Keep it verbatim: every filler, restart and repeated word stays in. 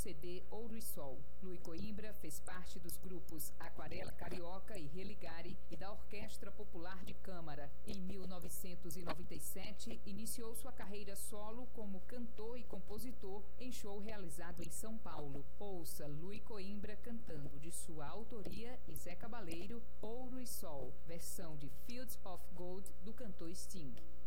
C D Ouro e Sol. Luí Coimbra fez parte dos grupos Aquarela Carioca e Religare e da Orquestra Popular de Câmara. Em mil novecentos e noventa e sete, iniciou sua carreira solo como cantor e compositor em show realizado em São Paulo. Ouça Luí Coimbra cantando de sua autoria e Zé Cabaleiro, Ouro e Sol, versão de Fields of Gold do cantor Sting.